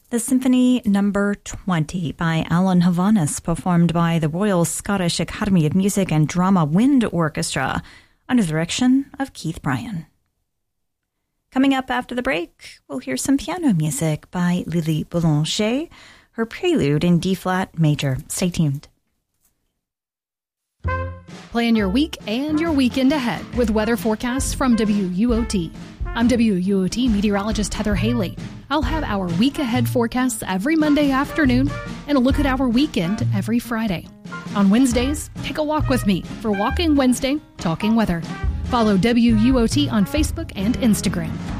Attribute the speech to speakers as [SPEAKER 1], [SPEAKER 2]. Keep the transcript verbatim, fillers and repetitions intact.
[SPEAKER 1] The Symphony Number twenty by Alan Havanis, performed by the Royal Scottish Academy of Music and Drama Wind Orchestra under the direction of Keith Bryan. Coming up after the break, we'll hear some piano music by Lily Boulanger, her prelude in D-flat major. Stay tuned.
[SPEAKER 2] Plan your week and your weekend ahead with weather forecasts from W U O T. I'm W U O T meteorologist Heather Haley. I'll have our week ahead forecasts every Monday afternoon and a look at our weekend every Friday. On Wednesdays, take a walk with me for Walking Wednesday, Talking Weather. Follow W U O T on Facebook and Instagram.